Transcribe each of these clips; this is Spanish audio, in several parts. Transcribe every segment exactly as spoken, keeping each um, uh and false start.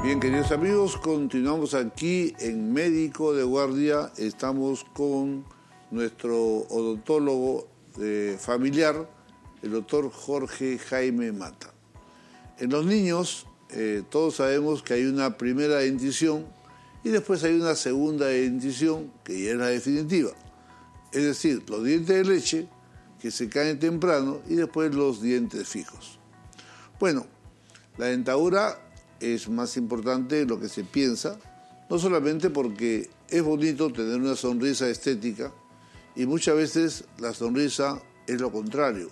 Bien, queridos amigos, continuamos aquí en Médico de Guardia. Estamos con nuestro odontólogo eh, familiar, el doctor Jorge Jaime Mata. En los niños, eh, todos sabemos que hay una primera dentición y después hay una segunda dentición, que ya es la definitiva. Es decir, los dientes de leche, que se caen temprano, y después los dientes fijos. Bueno, la dentadura es más importante de lo que se piensa, no solamente porque es bonito tener una sonrisa estética, y muchas veces la sonrisa es lo contrario.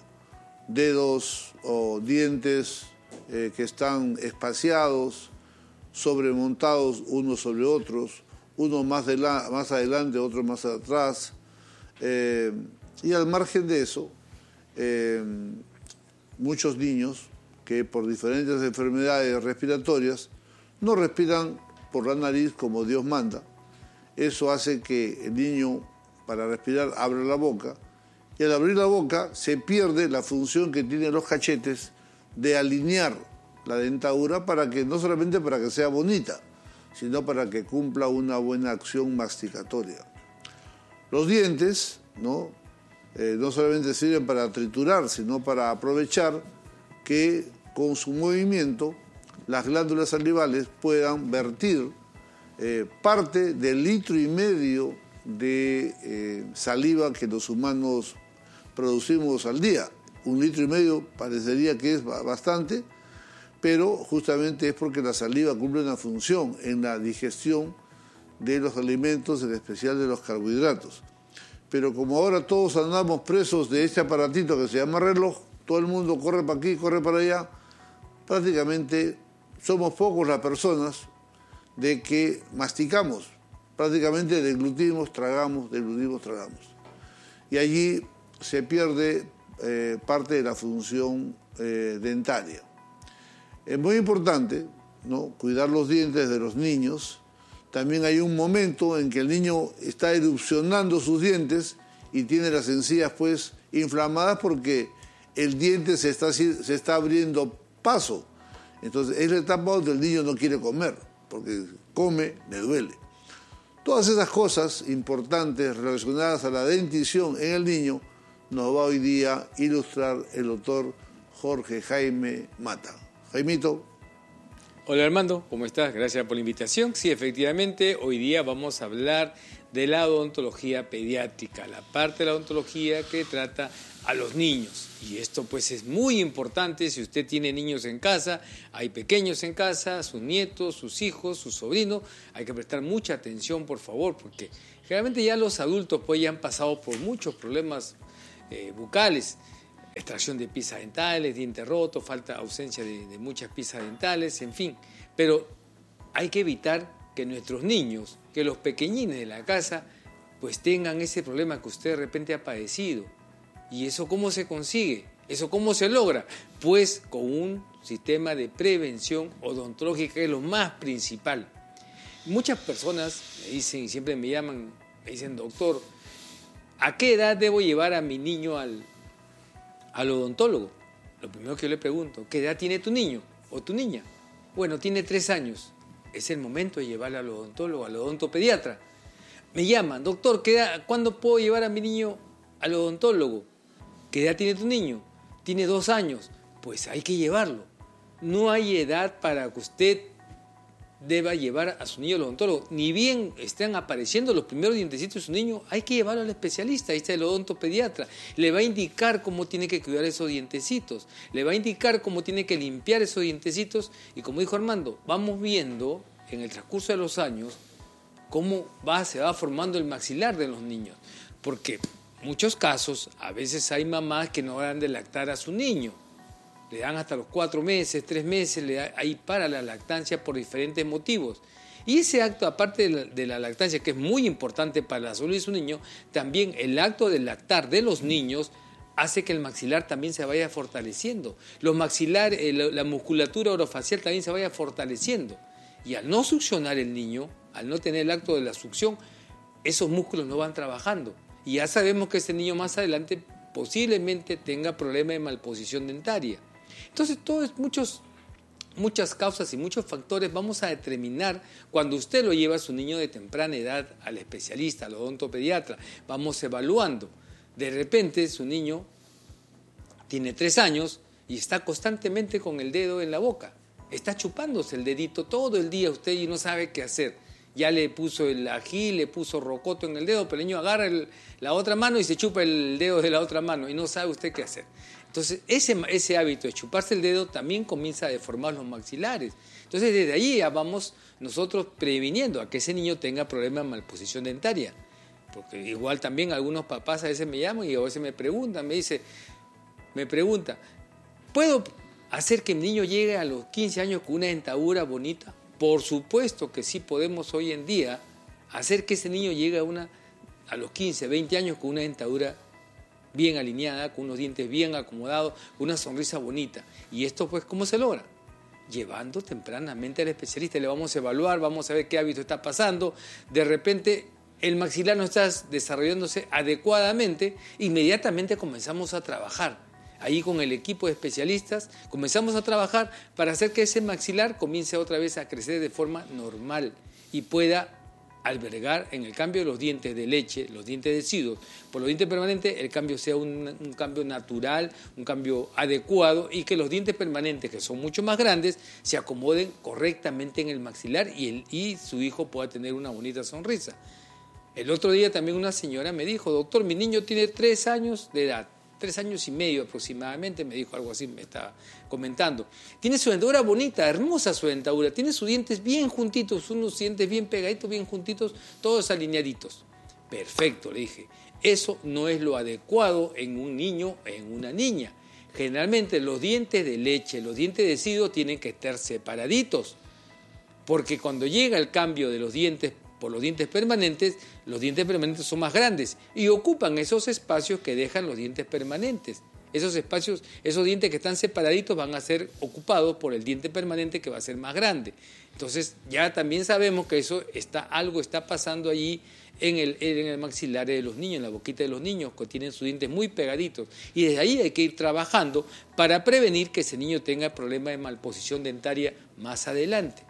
Dedos o dientes eh, que están espaciados, sobremontados unos sobre otros, uno más, de la, más adelante, otro más atrás. Eh, y al margen de eso, eh, muchos niños que por diferentes enfermedades respiratorias no respiran por la nariz como Dios manda. Eso hace que el niño, para respirar, abra la boca, y al abrir la boca se pierde la función que tienen los cachetes de alinear la dentadura para que, no solamente para que sea bonita, sino para que cumpla una buena acción masticatoria. Los dientes, ¿no? Eh, no solamente sirven para triturar, sino para aprovechar que con su movimiento las glándulas salivales puedan vertir eh, parte del litro y medio de eh, saliva que los humanos producimos al día. Un litro y medio parecería que es bastante, pero justamente es porque la saliva cumple una función en la digestión de los alimentos, en especial de los carbohidratos. Pero como ahora todos andamos presos de este aparatito que se llama reloj, todo el mundo corre para aquí, corre para allá, prácticamente somos pocos las personas de que masticamos, prácticamente deglutimos, tragamos, deglutimos, tragamos. Y allí se pierde eh, parte de la función eh, dentaria. Es muy importante, ¿no?, cuidar los dientes de los niños. También hay un momento en que el niño está erupcionando sus dientes y tiene las encías pues inflamadas porque el diente se está, se está abriendo paso. Entonces es la etapa donde el niño no quiere comer, porque come, le duele. Todas esas cosas importantes relacionadas a la dentición en el niño nos va hoy día a ilustrar el doctor Jorge Jaime Mata. Jaimito. Hola Armando, ¿cómo estás? Gracias por la invitación. Sí, efectivamente, hoy día vamos a hablar de la odontología pediátrica, la parte de la odontología que trata a los niños. Y esto pues es muy importante si usted tiene niños en casa, hay pequeños en casa, sus nietos, sus hijos, sus sobrinos. Hay que prestar mucha atención, por favor, porque generalmente ya los adultos pues ya han pasado por muchos problemas eh, bucales. Extracción de piezas dentales, dientes rotos, falta, ausencia de, de muchas piezas dentales, en fin. Pero hay que evitar que nuestros niños, que los pequeñines de la casa, pues tengan ese problema que usted de repente ha padecido. ¿Y eso cómo se consigue? ¿Eso cómo se logra? Pues con un sistema de prevención odontológica, que es lo más principal. Muchas personas me dicen, y siempre me llaman, me dicen, doctor, ¿a qué edad debo llevar a mi niño al al odontólogo? Lo primero que yo le pregunto, ¿qué edad tiene tu niño o tu niña? Bueno, tiene tres años. Es el momento de llevarlo al odontólogo, al odontopediatra. Me llaman, doctor, ¿qué edad, ¿cuándo puedo llevar a mi niño al odontólogo? ¿Qué edad tiene tu niño? Tiene dos años. Pues hay que llevarlo. No hay edad para que usted deba llevar a su niño al odontólogo. Ni bien están apareciendo los primeros dientecitos de su niño, hay que llevarlo al especialista. Ahí está el odontopediatra. Le va a indicar cómo tiene que cuidar esos dientecitos. Le va a indicar cómo tiene que limpiar esos dientecitos. Y como dijo Armando, vamos viendo en el transcurso de los años cómo va, se va formando el maxilar de los niños. Porque en muchos casos, a veces hay mamás que no dan de lactar a su niño. Le dan hasta los cuatro meses, tres meses, le da, ahí para la lactancia por diferentes motivos. Y ese acto, aparte de la, de la lactancia, que es muy importante para la salud de su niño, también el acto de lactar de los niños hace que el maxilar también se vaya fortaleciendo. Los maxilares, eh, la, la musculatura orofacial también se vaya fortaleciendo. Y al no succionar el niño, al no tener el acto de la succión, esos músculos no van trabajando. Y ya sabemos que ese niño más adelante posiblemente tenga problemas de malposición dentaria. Entonces, todos, muchos muchas causas y muchos factores vamos a determinar cuando usted lo lleva a su niño de temprana edad al especialista, al odontopediatra. Vamos evaluando. De repente su niño tiene tres años y está constantemente con el dedo en la boca. Está chupándose el dedito todo el día usted y no sabe qué hacer. Ya le puso el ají, le puso rocoto en el dedo, pero el niño agarra el, la otra mano y se chupa el dedo de la otra mano y no sabe usted qué hacer. Entonces, ese, ese hábito de chuparse el dedo también comienza a deformar los maxilares. Entonces, desde allí ya vamos nosotros previniendo a que ese niño tenga problemas de malposición dentaria. Porque igual también algunos papás a veces me llaman y a veces me preguntan, me dice, me pregunta, ¿puedo hacer que mi niño llegue a los quince años con una dentadura bonita? Por supuesto que sí podemos hoy en día hacer que ese niño llegue a, una, a los quince, veinte años con una dentadura bien alineada, con unos dientes bien acomodados, con una sonrisa bonita. ¿Y esto pues cómo se logra? Llevando tempranamente al especialista. Le vamos a evaluar, vamos a ver qué hábito está pasando. De repente el maxilar no está desarrollándose adecuadamente, inmediatamente comenzamos a trabajar. Ahí con el equipo de especialistas comenzamos a trabajar para hacer que ese maxilar comience otra vez a crecer de forma normal y pueda albergar en el cambio de los dientes de leche, los dientes deciduos, por los dientes permanentes, el cambio sea un, un cambio natural, un cambio adecuado y que los dientes permanentes, que son mucho más grandes, se acomoden correctamente en el maxilar y, el, y su hijo pueda tener una bonita sonrisa. El otro día también una señora me dijo, doctor, mi niño tiene tres años de edad. Tres años y medio aproximadamente, me dijo algo así, me estaba comentando. Tiene su dentadura bonita, hermosa su dentadura, tiene sus dientes bien juntitos, unos dientes bien pegaditos, bien juntitos, todos alineaditos. Perfecto, le dije. Eso no es lo adecuado en un niño, en una niña. Generalmente los dientes de leche, los dientes deciduos tienen que estar separaditos, porque cuando llega el cambio de los dientes por los dientes permanentes, los dientes permanentes son más grandes y ocupan esos espacios que dejan los dientes permanentes. Esos espacios, esos dientes que están separaditos van a ser ocupados por el diente permanente que va a ser más grande. Entonces ya también sabemos que eso está, algo está pasando allí en el, en el maxilar de los niños, en la boquita de los niños, que tienen sus dientes muy pegaditos. Y desde ahí hay que ir trabajando para prevenir que ese niño tenga problemas de malposición dentaria más adelante.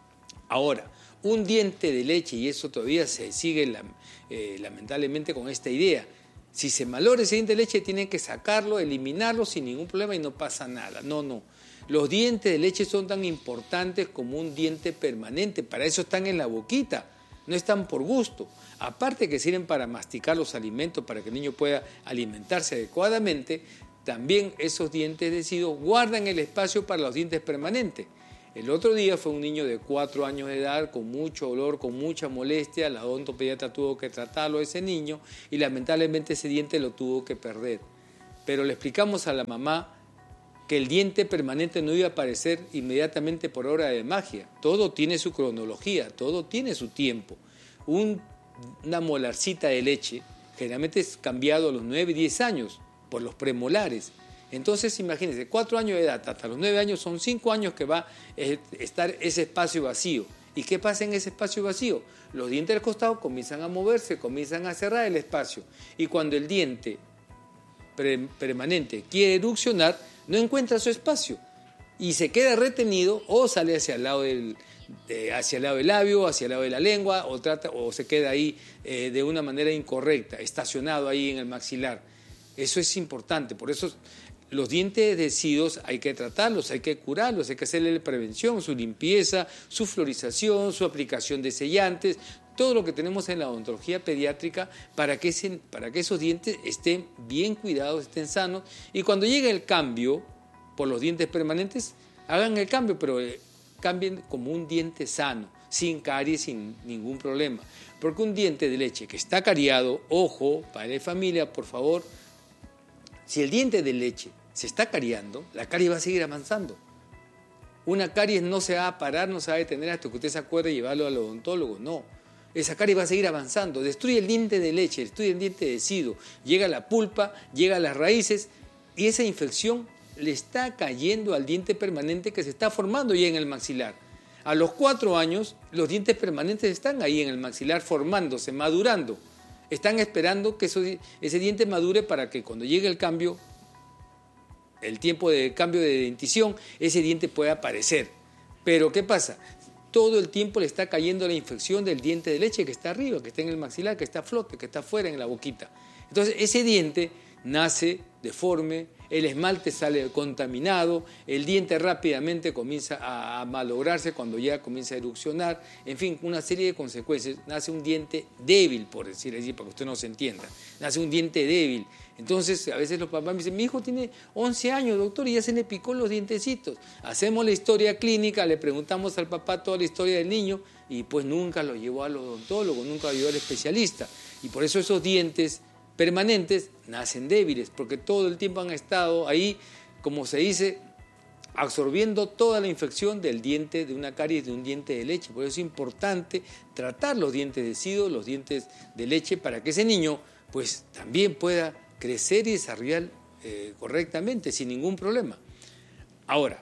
Ahora, un diente de leche, y eso todavía se sigue eh, lamentablemente con esta idea, si se malogra ese diente de leche tienen que sacarlo, eliminarlo sin ningún problema y no pasa nada. No, no. Los dientes de leche son tan importantes como un diente permanente, para eso están en la boquita, no están por gusto. Aparte que sirven para masticar los alimentos, para que el niño pueda alimentarse adecuadamente, también esos dientes deciduos guardan el espacio para los dientes permanentes. El otro día fue un niño de cuatro años de edad con mucho dolor, con mucha molestia. La odontopediatra tuvo que tratarlo a ese niño y lamentablemente ese diente lo tuvo que perder. Pero le explicamos a la mamá que el diente permanente no iba a aparecer inmediatamente por obra de magia. Todo tiene su cronología, todo tiene su tiempo. Un, una molarcita de leche generalmente es cambiado a los nueve, diez años por los premolares. Entonces, imagínense, cuatro años de edad, hasta los nueve años, son cinco años que va a estar ese espacio vacío. ¿Y qué pasa en ese espacio vacío? Los dientes del costado comienzan a moverse, comienzan a cerrar el espacio. Y cuando el diente pre- permanente quiere erupcionar, no encuentra su espacio. Y se queda retenido o sale hacia el lado del, de, hacia el lado del labio, hacia el lado de la lengua, o, trata, o se queda ahí eh, de una manera incorrecta, estacionado ahí en el maxilar. Eso es importante, por eso los dientes deciduos hay que tratarlos, hay que curarlos, hay que hacerle prevención, su limpieza, su florización, su aplicación de sellantes, todo lo que tenemos en la odontología pediátrica para que, ese, para que esos dientes estén bien cuidados, estén sanos. Y cuando llegue el cambio por los dientes permanentes, hagan el cambio, pero eh, cambien como un diente sano, sin caries, sin ningún problema. Porque un diente de leche que está cariado, ojo, padre de familia, por favor, si el diente de leche se está cariando, la caries va a seguir avanzando. Una caries no se va a parar, no se va a detener hasta que usted se acuerde de llevarlo al odontólogo, no. Esa caries va a seguir avanzando, destruye el diente de leche, destruye el diente deciduo, llega a la pulpa, llega a las raíces y esa infección le está cayendo al diente permanente que se está formando ya en el maxilar. A los cuatro años, los dientes permanentes están ahí en el maxilar formándose, madurando. Están esperando que eso, ese diente madure para que cuando llegue el cambio, el tiempo de cambio de dentición, ese diente pueda aparecer. Pero ¿qué pasa? Todo el tiempo le está cayendo la infección del diente de leche que está arriba, que está en el maxilar, que está a flote, que está afuera en la boquita. Entonces ese diente nace deforme, el esmalte sale contaminado, el diente rápidamente comienza a, a malograrse cuando ya comienza a erupcionar, en fin, una serie de consecuencias. Nace un diente débil, por decir así, para que usted no se entienda. Nace un diente débil. Entonces, a veces los papás me dicen, mi hijo tiene once años, doctor, y ya se le picó los dientecitos. Hacemos la historia clínica, le preguntamos al papá toda la historia del niño y pues nunca lo llevó al odontólogo, nunca lo llevó al especialista. Y por eso esos dientes permanentes nacen débiles, porque todo el tiempo han estado ahí, como se dice, absorbiendo toda la infección del diente de una caries, de un diente de leche. Por eso es importante tratar los dientes decidos, los dientes de leche, para que ese niño pues también pueda crecer y desarrollar eh, correctamente, sin ningún problema. Ahora,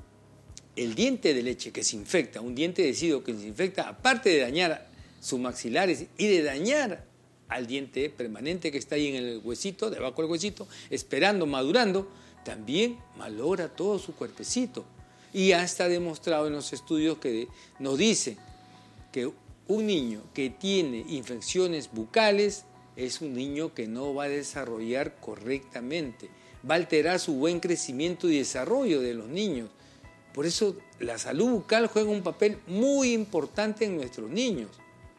el diente de leche que se infecta, un diente decido que se infecta, aparte de dañar sus maxilares y de dañar al diente permanente que está ahí en el huesito, debajo del huesito, esperando, madurando, también malogra todo su cuerpecito. Y ya está demostrado en los estudios que nos dicen que un niño que tiene infecciones bucales es un niño que no va a desarrollar correctamente, va a alterar su buen crecimiento y desarrollo de los niños. Por eso la salud bucal juega un papel muy importante en nuestros niños.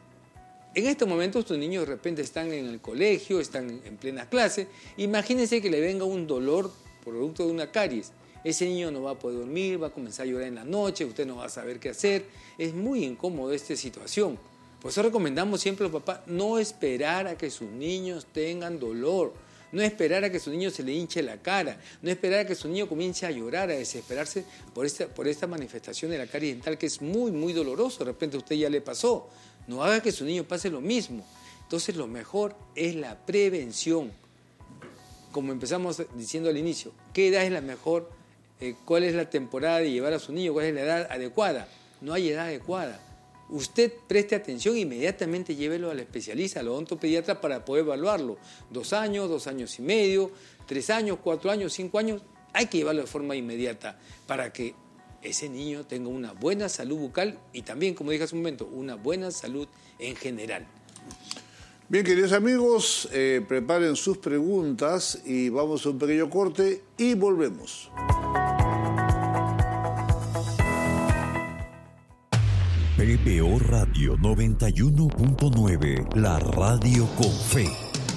En estos momentos estos niños de repente están en el colegio, están en plena clase. Imagínense que le venga un dolor producto de una caries. Ese niño no va a poder dormir, va a comenzar a llorar en la noche, usted no va a saber qué hacer. Es muy incómodo esta situación. Por eso recomendamos siempre a los papás no esperar a que sus niños tengan dolor, no esperar a que su niño se le hinche la cara, no esperar a que su niño comience a llorar, a desesperarse por esta, por esta manifestación de la caries dental que es muy, muy doloroso. De repente a usted ya le pasó. No haga que su niño pase lo mismo. Entonces lo mejor es la prevención. Como empezamos diciendo al inicio, ¿qué edad es la mejor? Eh, ¿Cuál es la temporada de llevar a su niño? ¿Cuál es la edad adecuada? No hay edad adecuada. Usted preste atención e inmediatamente llévelo al especialista, al odontopediatra, para poder evaluarlo. Dos años, dos años y medio, tres años, cuatro años, cinco años. Hay que llevarlo de forma inmediata para que ese niño tenga una buena salud bucal y también, como dije hace un momento, una buena salud en general. Bien, queridos amigos, eh, preparen sus preguntas y vamos a un pequeño corte y volvemos. P B O Radio noventa y uno punto nueve, la radio con fe.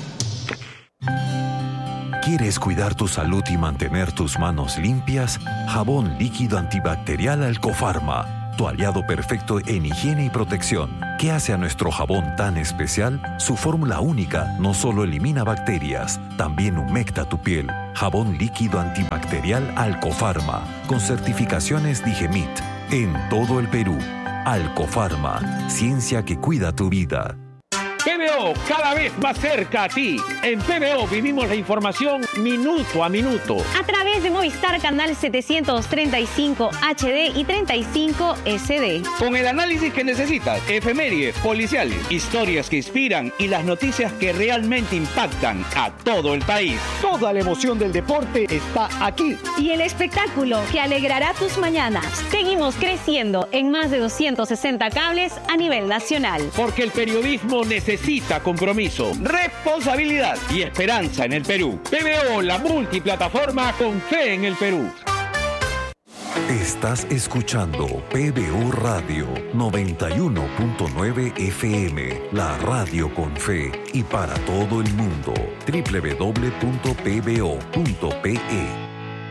¿Quieres cuidar tu salud y mantener tus manos limpias? Jabón líquido antibacterial Alcofarma, tu aliado perfecto en higiene y protección. ¿Qué hace a nuestro jabón tan especial? Su fórmula única no solo elimina bacterias, también humecta tu piel. Jabón líquido antibacterial Alcofarma, con certificaciones Digemit, en todo el Perú. Alcofarma, ciencia que cuida tu vida. P B O, cada vez más cerca a ti. En P B O vivimos la información minuto a minuto. A través de Movistar Canal setecientos treinta y cinco H D y treinta y cinco S D. Con el análisis que necesitas, efemérides, policiales, historias que inspiran y las noticias que realmente impactan a todo el país. Toda la emoción del deporte está aquí. Y el espectáculo que alegrará tus mañanas. Seguimos creciendo en más de doscientos sesenta cables a nivel nacional. Porque el periodismo necesita Necesita compromiso, responsabilidad y esperanza en el Perú. P B O, la multiplataforma con fe en el Perú. Estás escuchando P B O Radio noventa y uno punto nueve F M, la radio con fe y para todo el mundo. doble u doble u doble u punto p b o punto p e.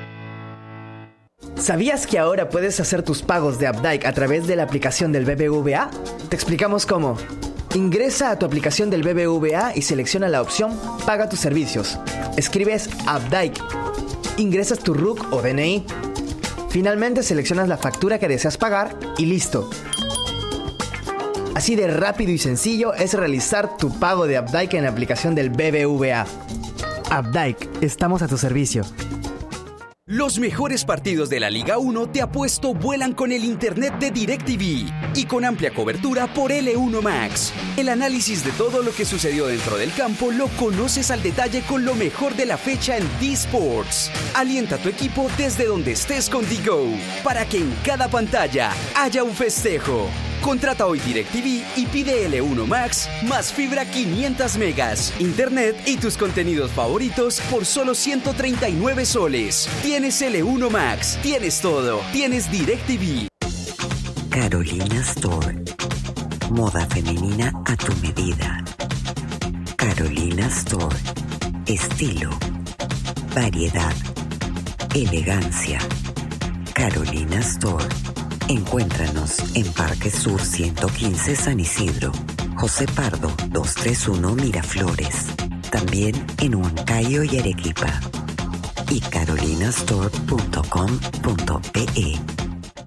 ¿Sabías que ahora puedes hacer tus pagos de Updike a través de la aplicación del B B V A? Te explicamos cómo. Ingresa a tu aplicación del B B V A y selecciona la opción Paga tus servicios. Escribes Updike. Ingresas tu R U C o D N I. Finalmente seleccionas la factura que deseas pagar y listo. Así de rápido y sencillo es realizar tu pago de Updike en la aplicación del B B V A. Updike, estamos a tu servicio. Los mejores partidos de la Liga uno de Apuesto vuelan con el internet de DirecTV y con amplia cobertura por L uno Max. El análisis de todo lo que sucedió dentro del campo lo conoces al detalle con lo mejor de la fecha en D-Sports. Alienta a tu equipo desde donde estés con D-Go para que en cada pantalla haya un festejo. Contrata hoy DirecTV y pide L uno Max más fibra quinientos megas, internet y tus contenidos favoritos por solo ciento treinta y nueve soles. Tienes L uno Max, tienes todo, tienes DirecTV. Carolina Store. Moda femenina a tu medida. Carolina Store. Estilo, variedad, elegancia. Carolina Store. Encuéntranos en Parque Sur ciento quince San Isidro, José Pardo doscientos treinta y uno Miraflores, también en Huancayo y Arequipa, y carolinastore punto com punto pe.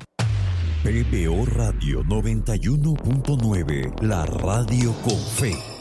P B O Radio noventa y uno punto nueve, la radio con fe.